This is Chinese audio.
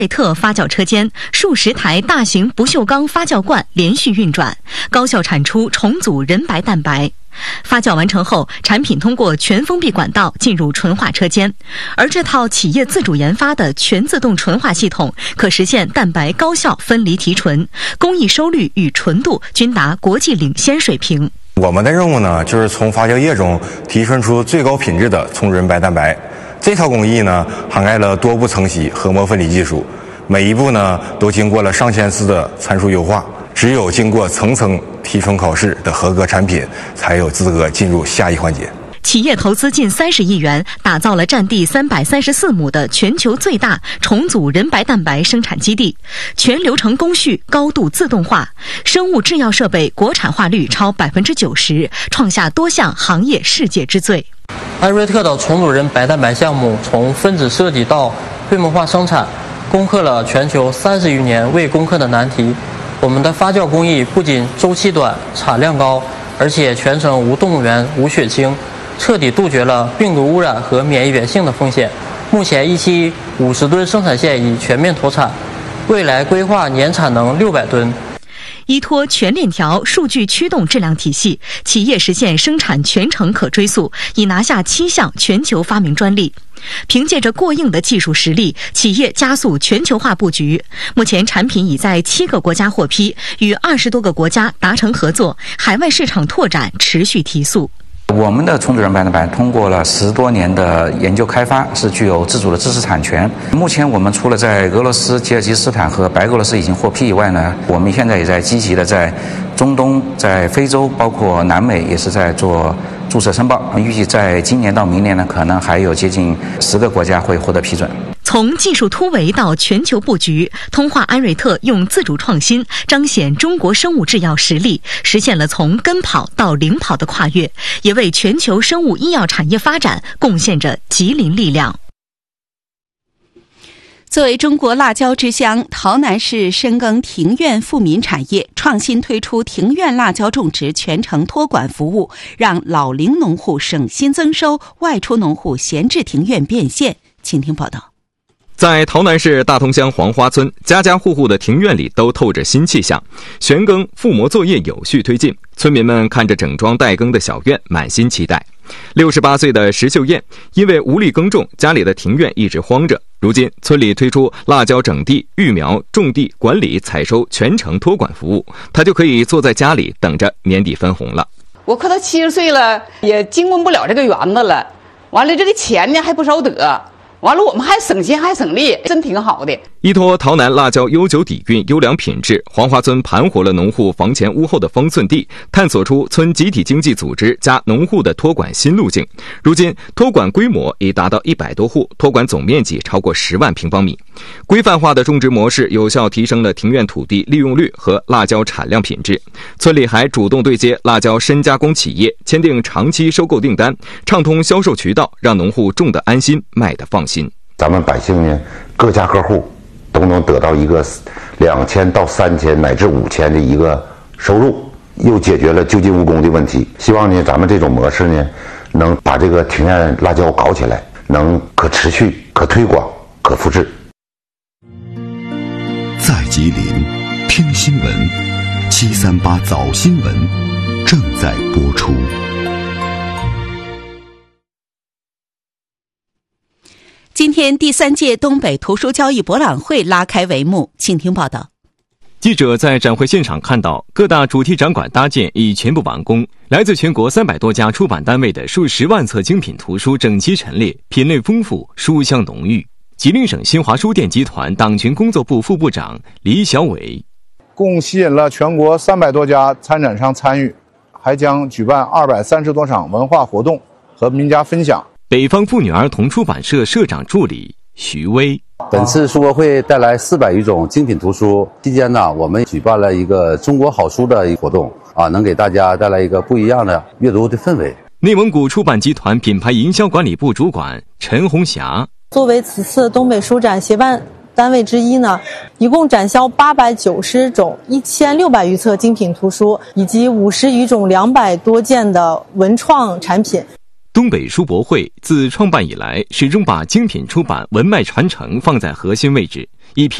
瑞特发酵车间数十台大型不锈钢发酵罐连续运转，高效产出重组人白蛋白。发酵完成后，产品通过全封闭管道进入纯化车间，而这套企业自主研发的全自动纯化系统，可实现蛋白高效分离提纯，工艺收率与纯度均达国际领先水平。 我们的任务呢，就是从发酵液中提纯出最高品质的重人白蛋白。这套工艺呢，涵盖了多步层析核膜分离技术，每一步呢都经过了上千次的参数优化。只有经过层层提纯考试的合格产品，才有资格进入下一环节。 企业投资近30亿元，打造了占地334亩的全球最大重组人白蛋白生产基地，全流程工序高度自动化，生物制药设备国产化率超90%，创下多项行业世界之最。 艾瑞特的重组人白蛋白项目从分子设计到规模化生产，攻克了全球30余年未攻克的难题。我们的发酵工艺不仅周期短、产量高，而且全程无动物源、无血清，彻底杜绝了病毒污染和免疫原性的风险。目前一期50吨生产线已全面投产，未来规划年产能600吨。 依托全链条数据驱动质量体系，企业实现生产全程可追溯，已拿下7项全球发明专利。凭借着过硬的技术实力，企业加速全球化布局。目前产品已在7个国家获批，与20多个国家达成合作，海外市场拓展持续提速。 我们的重组人白蛋白通过了10多年的研究开发，是具有自主的知识产权。目前我们除了在俄罗斯、吉尔吉斯斯坦和白俄罗斯已经获批以外呢，我们现在也在积极的在中东、在非洲，包括南美也是在做注册申报。预计在今年到明年呢，可能还有接近10个国家会获得批准。 从技术突围到全球布局，通化安瑞特用自主创新彰显中国生物制药实力，实现了从跟跑到领跑的跨越，也为全球生物医药产业发展贡献着吉林力量。 作为中国辣椒之乡，洮南市深耕庭院富民产业，创新推出庭院辣椒种植全程托管服务，让老龄农户省心增收，外出农户闲置庭院变现。请听报道。 在洮南市大同乡黄花村，家家户户的庭院里都透着新气象，旋耕复磨作业有序推进，村民们看着整装待耕的小院，满心期待。68岁的石秀燕因为无力耕种，家里的庭院一直荒着。如今村里推出辣椒整地、育苗、种地、管理、采收全程托管服务，她就可以坐在家里等着年底分红了。 我快到70岁了，也经营不了这个园子了，完了这个钱呢还不少得，完了我们还省心还省力，真挺好的。 依托洮南辣椒悠久底蕴、优良品质，黄花村盘活了农户房前屋后的方寸地，探索出村集体经济组织加农户的托管新路径。如今托管规模已达到100多户，托管总面积超过10万平方米。规范化的种植模式有效提升了庭院土地利用率和辣椒产量品质。村里还主动对接辣椒深加工企业，签订长期收购订单，畅通销售渠道，让农户种得安心，卖得放心。 咱们百姓呢，各家各户都能得到一个2000到3000乃至5000的一个收入，又解决了就近务工的问题。希望呢，咱们这种模式呢，能把这个庭院辣椒搞起来，能可持续、可推广、可复制。 在吉林听新闻，738早新闻正在播出。 今天第3届东北图书交易博览会拉开帷幕，请听报道。 记者在展会现场看到，各大主题展馆搭建已全部完工，来自全国300多家出版单位的数10万册精品图书整齐陈列，品类丰富，书香浓郁。吉林省新华书店集团党群工作部副部长李小伟， 共吸引了全国300多家参展商参与，还将举办230多场文化活动和名家分享。 北方妇女儿童出版社社长助理徐威， 本次书博会带来400余种精品图书，期间呢，我们举办了一个中国好书的一个活动能给大家带来一个不一样的阅读的氛围。 内蒙古出版集团品牌营销管理部主管陈红霞， 作为此次东北书展协办单位之一呢，一共展销890种1600余册精品图书，以及50余种200多件的文创产品。 东北书博会自创办以来，始终把精品出版文脉传承放在核心位置。 一批